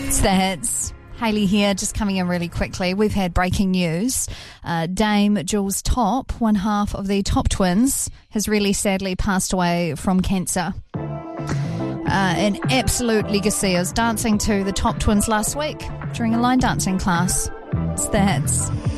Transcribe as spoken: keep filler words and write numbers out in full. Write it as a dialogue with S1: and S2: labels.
S1: It's the hits. Hayley here, just coming in really quickly. We've had breaking news. Uh, Dame Jules Top, one half of the Top Twins, has really sadly passed away from cancer. Uh, an absolute legacy. I was dancing to the Top Twins last week during a line dancing class. It's the hits.